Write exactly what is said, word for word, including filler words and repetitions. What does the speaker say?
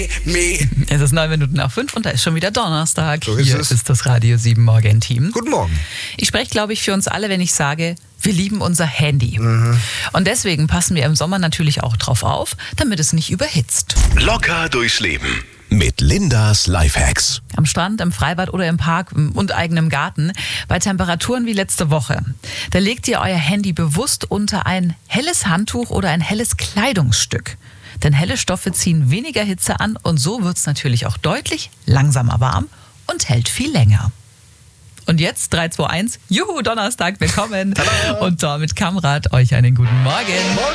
Es ist neun Minuten nach fünf und da ist schon wieder Donnerstag. So ist Hier es. ist das Radio sieben Morgen-Team. Guten Morgen. Ich spreche, glaube ich, für uns alle, wenn ich sage, wir lieben unser Handy. Mhm. Und deswegen passen wir im Sommer natürlich auch drauf auf, damit es nicht überhitzt. Locker durchs Leben mit Lindas Lifehacks. Am Strand, im Freibad oder im Park und eigenem Garten, bei Temperaturen wie letzte Woche. Da legt ihr euer Handy bewusst unter ein helles Handtuch oder ein helles Kleidungsstück. Denn helle Stoffe ziehen weniger Hitze an und so wird es natürlich auch deutlich langsamer warm und hält viel länger. Und jetzt drei, zwei, eins, juhu, Donnerstag, willkommen. Und damit Kamrat, euch einen guten Morgen.